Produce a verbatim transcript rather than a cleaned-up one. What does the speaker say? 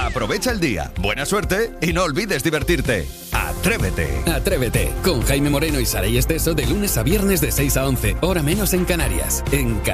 Aprovecha el día, buena suerte y no olvides divertirte. Atrévete. Atrévete con Jaime Moreno y Saray Esteso de lunes a viernes de seis a once, hora menos en Canarias. En